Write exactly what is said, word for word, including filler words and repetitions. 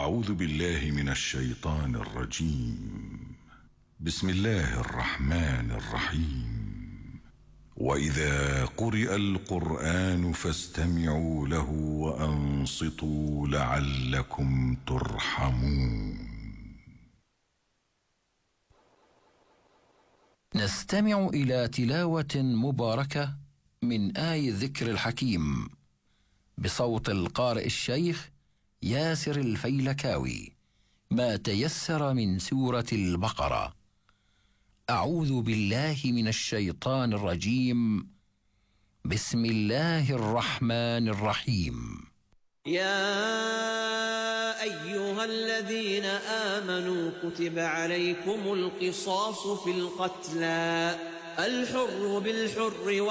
أعوذ بالله من الشيطان الرجيم. بسم الله الرحمن الرحيم. وإذا قرئ القرآن فاستمعوا له وأنصتوا لعلكم ترحمون. نستمع إلى تلاوة مباركة من آي الذكر الحكيم بصوت القارئ الشيخ ياسر الفيلكاوي، ما تيسر من سورة البقرة. أعوذ بالله من الشيطان الرجيم. بسم الله الرحمن الرحيم. يا أيها الذين آمنوا كتب عليكم القصاص في القتلى، الحر بالحر